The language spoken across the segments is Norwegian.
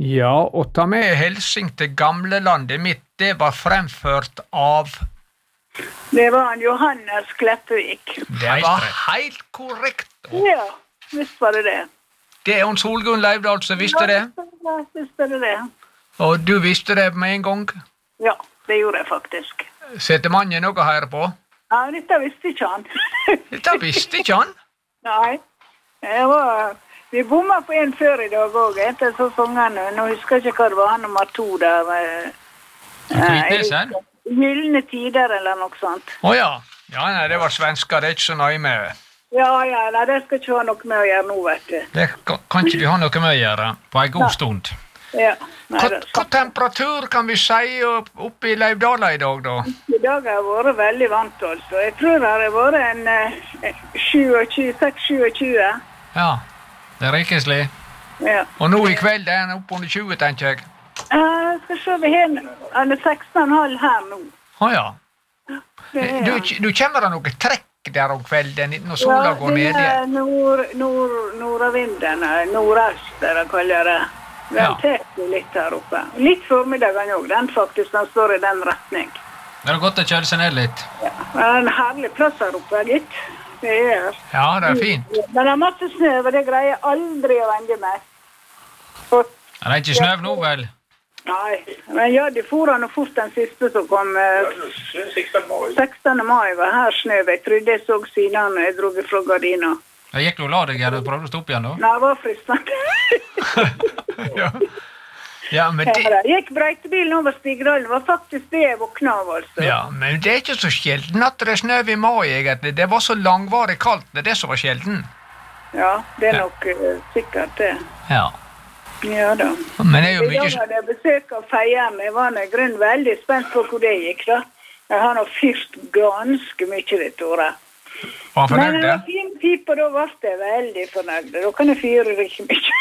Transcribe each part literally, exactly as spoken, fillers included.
Ja, og ta med helsing til gamlelandet mitt, det var fremført av... Det var han Johannes Kleppevik. Det var helt korrekt. Ja, visst var det det. Det er hun Solgunn Leivdahl som visste det. Ja, visst var det det. Og du visste det med en gang? Ja, det gjorde jeg faktisk. Setter mannen noe her på? Ja, dette visste ikke han. Dette visste ikke han? Nei, det var... Vi bomma på en før i dag også, etter så sangene. Nå husker jeg ikke hva det var, han nummer to der. Kvitnesen? Gyllene tider eller noe sånt. Åja, ja, nei, det var svensker, det er ikke så nøye med. Ja, ja, nei, det skal ikke ha noe med å gjøre nå, vet du. Det kan ikke du ha noe med å gjøre. På en god stund. Ja. Nei, Hva, hva temperatur kan vi si oppe i Leivdala i dag, da? I dag har jeg vært veldig vant, altså. Jeg tror det har vært en eh, seks tjuesju. Ja, det er rikeslig. Ja. Og nå i kveld er den opp under tjue, tenker jeg. Uh, skal se, vi har en seksten komma fem her nå. Åja. Du, du kommer av noe trekk der om kvelden når sola ja, går ned? Ja, det er nord, nord, nordavinden, nordøst, der jeg kaller det. Den Ja. tar litt her oppe. Litt formiddagen også, den faktisk, den står i den retning. Det er godt å kjøre seg ned litt. Ja. Det er en herlig plass her oppe, gitt. Det er. Ja, det er fint. Men det er masse snø, og det greier jeg aldri å vende meg. Og, Det er ikke snøv nå, vel? nei, men ja, de for han og fort den siste som kom. Eh, sekstende mai var her snø. Jeg trodde jeg så siden når jeg drog fra gardina. Jeg gikk du og la deg her og prøvde å stå opp igjen da? Nei, det var fristende. ja. ja, men det... Jeg gikk brøytebilen over Stigdalen, det var faktisk det jeg våkna av, altså. Ja, men det er ikke så sjelden at det er snø i mai, egentlig. Det var så langvarig kaldt, det er det som var sjelden. Ja, det er Ja. nok uh, sikkert det. Ja. Ja da. Men det er jo I dag mye... hadde jeg besøk av feieren. Jeg var i grunnen veldig spent på hvor det gikk, da. Jeg har nå fyrt ganske mye dette året. Var han Men fornøyd det det? var fin pip, og da ble jeg veldig fornøyd. Da kan jeg fyre ikke mye.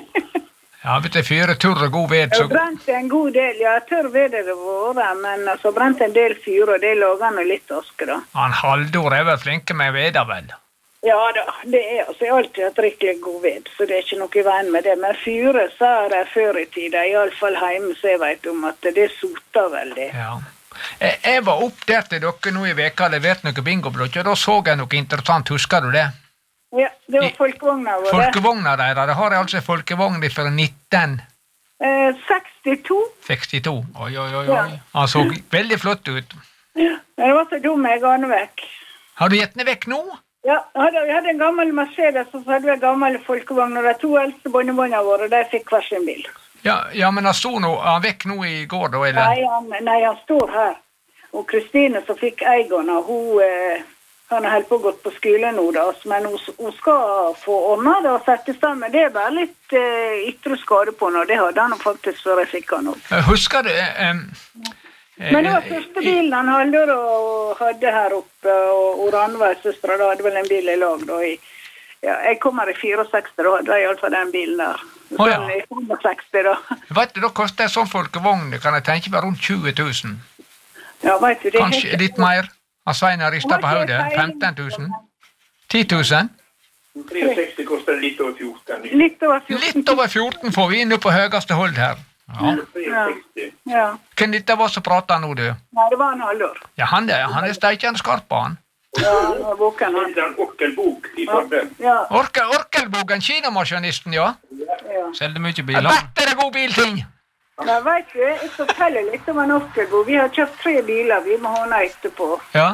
Ja, vet du, fyre tørr og god ved, så... Jeg brente en god del, ja, tørr ved det det var, men altså brente en del fyre, og det laget han litt aske, da. Han Haldor er vel flinke med veda, vel? Ja da, det er altså, jeg har alltid hatt riktig god ved, så det er ikke noe i veien med det. Men fyre, sa de før i tida, i alle fall hjemme, så jeg vet om at det soter veldig. Ja. Jeg, jeg var opp der til dere nå i veka, levert noe bingoblokk, og da så jeg noe interessant, husker du det? Ja, det var I- folkevogna vår. Folkevogna der, det har jeg altså folkevogn fra nitten Eh, sekstito. sekstito. Oi, oi, oi, Ja. oi. Han så veldig flott ut. Ja, det var så dum jeg ga den vekk. Har du gitt den vekk nå? Ja, hadde, vi hadde en gammel Mercedes, og så hadde vi en gammel folkevogn, og de to eldste båndebåndene våre, de fikk hver sin bil. Ja, ja, men han sto nå, er han vekk nå i går da, eller? Nei, han, nei, han står her. Og Kristine som fikk Eigon, og hun, eh, han har helt på gått på skole nå, da, men hun, hun skal få ordnet det og sette stand, men det er bare litt eh, ytre skade på nå, det hadde han faktisk før jeg fikk han opp. Jeg husker det... eh, eh, Men det var første bilen han Haldor og hadde her oppe, og, og Ranveig søstre, da hadde vel en bil i lag, da. I, ja, jeg kommer i sekstifire, da hadde jeg i alle fall den bilen der. Å, ja. Sånn i sekstifem, da. Vet du, da koster en sånn folkevogn, det kan jeg tenke meg rundt tjue tusen. Ja, vet du, det er Kanskje helt- litt mer. Han Svein har ristet på hodet. femten tusen. ti tusen. sekstitre koster litt over fjorten. Litt over fjorten. Litt over fjorten får vi inn på høyeste hold her. Ja. seksti. Ja. Hvem dette var som pratet nå, du? Nei, det var en Haldor. Ja, han er, han er steikende skarp på han. Ja, han var våken, han. Det er en okkelbok i Førde. Ja, Orkel, Orkelbogen, kinomasjonisten, ja. ja. Selger mye Jeg biler. vet det er god bilting. Men vet du, jeg skal fortelle litt om en Okkelbo. Vi har kjøpt tre biler, vi må ha den etterpå. Ja.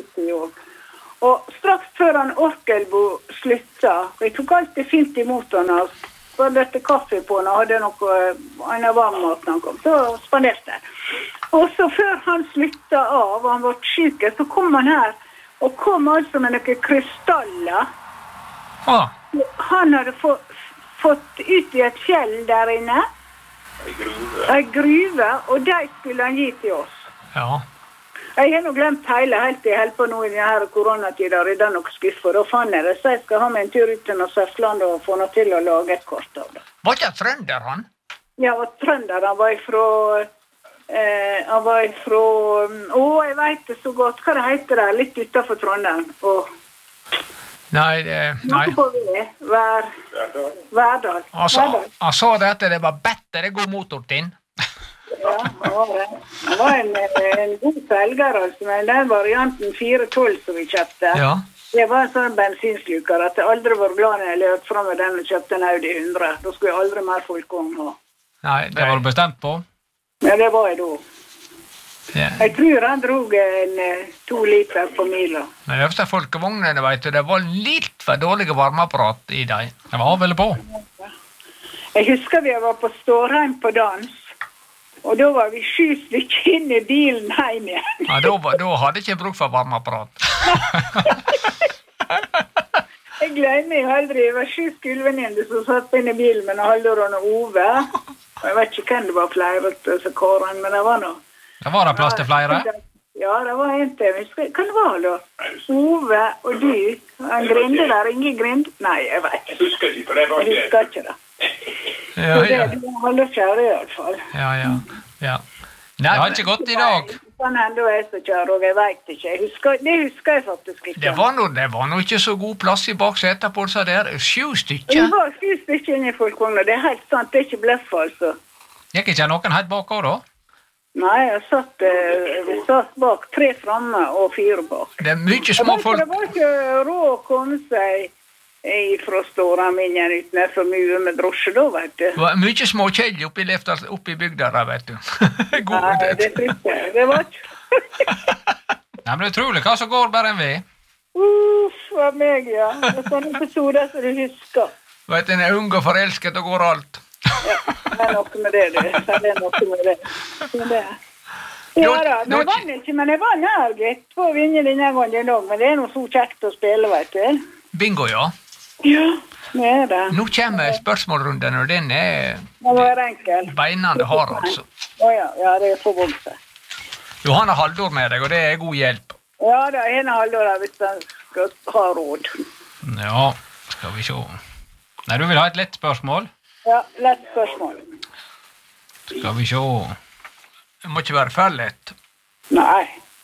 Og straks før han Orkelbo slutta, og jeg tok alltid fint imot han, og spanderte kaffe på han, og hadde noe, han var varm mat når han kom, så spanderte jeg. Og så før han slutta av, og han var syk, så kom han her, og kom altså med noen krystaller. Ah, Han hadde få, fått ut i et fjell der inne, I gruve. en gruve, og de skulle han gi til oss. ja. Jeg har nå glemt hele, helt til jeg holdt på nå i denne koronatiden, og rydda noen skuffer, og fann jeg det, så jeg skal ha med en tur ut til Sørlandet og få noe til å lage et kort av det. Var ikke trønder, han? Ja, og trønder, han var ifra, eh, han var ifra, å, jeg vet det så godt, hva det heter det, litt utenfor Trondheim, og Nei, det, nei. Noe på ved, hver, Hverdag. hverdag. Han sa, Hverdag. han sa det at det var bedre god motor til den. Ja, det var det. Det var en, en god selger, altså, men den varianten fire tolv som vi kjøpte, Ja. det var en sånn bensinsluker at jeg aldri var glad når jeg løp frem med den og kjøpte en Audi hundre. Da skulle jeg aldri mer folkevogn ha. Nei, Det var du bestemt på? Ja, det var jeg da. Ja. Jeg tror han drog en eh, to liter på mila. Men øverste folkevognene, vet du, det var litt for dårlige varmeapparat i dem. Det var av eller på? Jeg husker vi var på Stårheim på dans, og da var vi sju stykker inn i bilen hjem igjen. Ja, da, var- da hadde jeg ikke bruk for varmeapparat. Jeg glemmer meg aldri, det var sju skolevenninner som satt inn i bilen med Haldor og Ove. Jeg vet ikke hvem det var flere til disse kårene, men det var noe. Det var det plass til flere? Ja, det var en til. Jeg husker- Hva det var da? Ove og du. En grinde der, ingen grind. Nei, jeg vet Jeg ikke. husker ikke, for det var Jeg ikke husker ikke det. Ja, Så det ja. det var Haldor kjære i hvert fall. Ja, ja. ja. Det Nei, har ikke gått i dag. Kan hende jeg er så kjær, og jeg vet ikke. Jeg husker, det husker jeg faktisk ikke. det var nå det var nå ikke så god plass i baksetet på disse der. Sju Det stykker. var sju stykker inne i folkevogna. Det er helt sant, det er ikke bløff, altså. Gikk ikke noen helt bak også, da? Nei, jeg satt, eh, vi satt bak, tre framme og fire bak. Det er mye Det små var, folk. det var ikke råd å komme seg fra Stårheim inn igjen uten for mye med drosje da, vet du. Det var mye små kjell oppi, lefta- oppi bygda der, vet du. God, Nei, det det. tror ikke jeg. Det var ikke... Nei, men det er utrolig hva som går bare en ved. Uff, av meg, ja. Det er sånne episoder som du husker. Vet du, en er ung og forelsket, og går alt. Ja, det er noe med det, du. Det er noe med det. Så det. Ja da, men jeg vann ikke, men jeg var nær, gitt, på å vinne denne gangen også, men det er noe så kjekt å spille, vet du. Bingo, ja. Ja, det er det. Nå kommer spørsmålrunden, og den er Det var enkel. beinende hard, altså. Åja, ja, det er for vokse. Johanna Haldor med deg, og det er god hjelp. Ja, det er en halvår hvis han skal ha råd. Ja, skal vi se. Nei, du vil ha et lett spørsmål? Ja, lett spørsmål. Skal vi se. Det må ikke være for lett. Nei.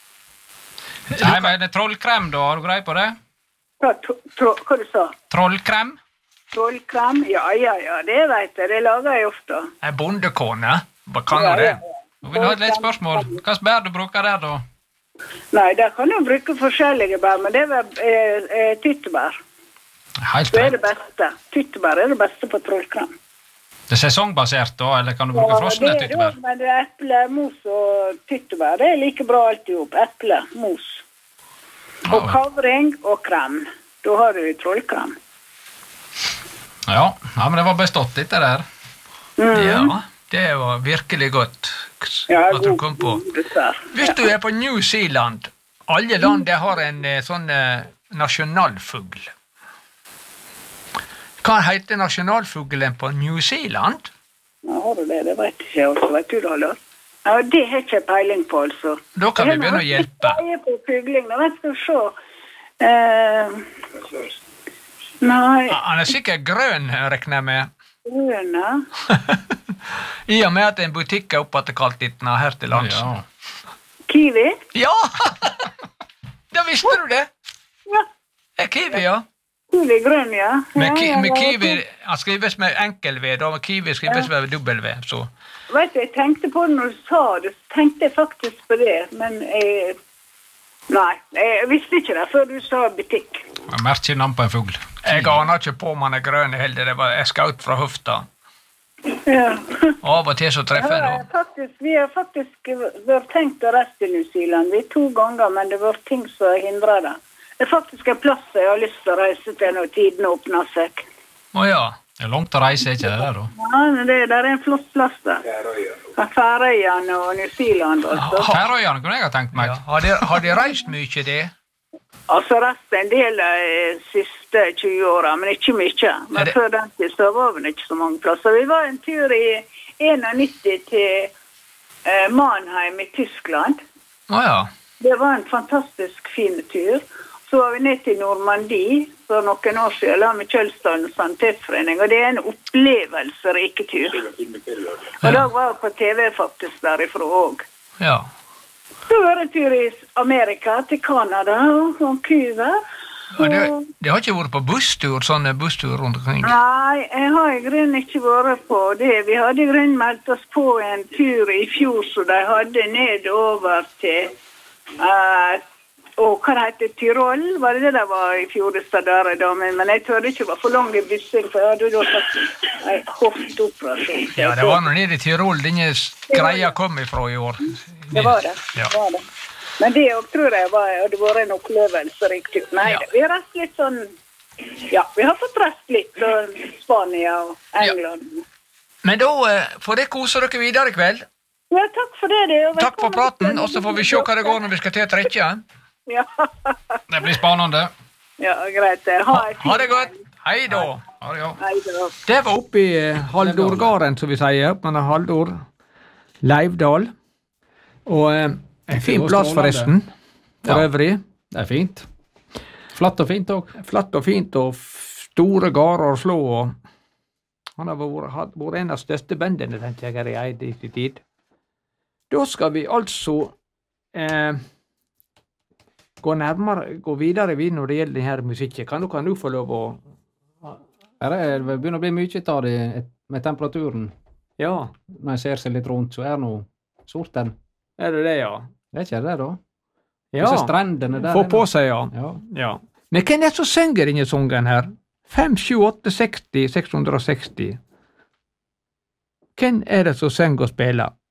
Nei, men trollkrem da, har du grei på det? Hva, tro, tro, hva du sa? Trollkrem? Trollkrem? Ja, ja, ja, det vet jeg. Det lager jeg ofte. En bondekone, hva kan du det? Du vil ha et lett spørsmål. Hva slags bær du bruker der da? Nei, der kan du bruke forskjellige bær, men det er eh, eh, tyttebær. Helt Det er det rett. beste. Tyttebær er det beste på trollkrem. Det er sesongbasert da, eller kan du bruke frosne det er tyttebær? det, men det er eple, mos og tyttebær. Det er like bra alt i hop. Eple, mos. Og Ja. kavring og krem. Da har du trollkrem. Ja, ja, men det var bestått dette der. Mm. Ja, det var virkelig godt Ja, at du god, kom på. god dessert. Hvis du er på New Zealand, alle land der har en eh, sånn eh, nasjonalfugl. Hva heter nasjonalfuglen på New Zealand? Ja, har du det? Det vet ikke jeg også. Vet du det, Lars? Ja, det har ikke jeg peiling på, altså. Da kan vi begynne å hjelpe. Jeg er på fugling. Nå vet du se. Eh, nei, Han er sikkert grønn, regner jeg med. grønne. I og med at en butikk er oppattekalt litt her til lands. Ja. Kiwi. Ja! Da visste du det! Ja, Det er kiwi, ja. kiwi grønn, ja. Med, ja, ki ja, med ja. kiwi, han skrives med enkel V, da med kiwi skrives med dobbel V, så. Vet du, jeg tenkte på det når du sa det, så tenkte jeg faktisk på det, men jeg... Nei, jeg visste ikke det før du sa butikk. Merker navn på en fugl. Jeg aner ikke på om han er grønn heller, det var jeg skaut fra hofta. Ja. Av og til så treffer jeg Ja, noe. faktisk, vi har faktisk vært tenkt å reise til New Zealand. Vi to ganger, men det var ting som hindrer det. Det er faktisk en plass jeg har lyst til å reise til når tiden åpner seg. Å ja. Det er langt å reise, ikke det der da? Ja, men det, der er en flott plass der. Færøyene og New Zealand, altså. Færøyene kunne jeg ha tenkt meg. ja. Har, de, har de reist mye, det? Altså resten en del de siste tjue åra, men ikke mye. Men Er det- før den tid så var vi ikke så mange plasser. Vi var en tur i nittien til eh, Mannheim i Tyskland. Å ja. Det var en fantastisk fin tur. Så var vi ned til Normandie for noen år siden, la med Kjølsdalen sanitetsforening, og det er en opplevelsesrik tur. Og da var jeg på T V faktisk derifra også. Ja. Så var det en tur i Amerika, til Canada og Vancouver. Ja, det, det har ikke vært på busstur, sånne busstur rundt omkring? Nei, jeg har i grunnen ikke vært på det. Vi hadde i grunnen meldt oss på en tur i fjor, så de hadde nedover til uh, og hva det heter, Tyrol, var det det der var i fjordestad der, damen? Men jeg tørde ikke være for lang i bussen, for jeg hadde da tatt en hofteoperasjon. Ja, det var noe nede i Tyrol, denne greia kom ifra i år. Det var det, Ja. det var det. Men det også tror jeg var, hadde vært en opplevelse riktig. Nei, Ja. vi har reist litt sånn, ja, vi har fått reist litt fra Spania og England. Men da eh, får dere kose dere videre i kveld. Ja, takk for det. det og Takk for velkommen praten, til- og så får vi se hva det går når vi skal til å trekke. Ja, Det blir spennende. ja greit. Ha, Ha, en fin ha det godt. kveld. Hei da. Ha det godt. Hei da. Det var oppe i eh, Haldorgarden, som vi sier. Man har Haldor Leivdal. Og eh, en fin var plass, strålende. forresten. For Ja. øvrig. Det er fint. Flatt og fint òg. Flatt og fint, og f- store gårder å slå. Og han har vært, hatt- vært en av de største bøndene, tenker jeg, her i Eide i sin tid. Da skal vi altså eh, gå nærmere, gå videre vid når det gjelder denne musikken. Kan dere nå få lov å Det er- det begynner å bli mye av det med temperaturen. Ja, Når jeg ser seg litt rundt, så er nå sorten. er det det, ja? Det er ikke det, da? Ja, Disse strendene der. få på seg, ja. Ja. ja. Men hvem er det som synger denne sangen her? fem, sju, åtte, seksti, seks hundre og seksti. Hvem er det som synger og spiller?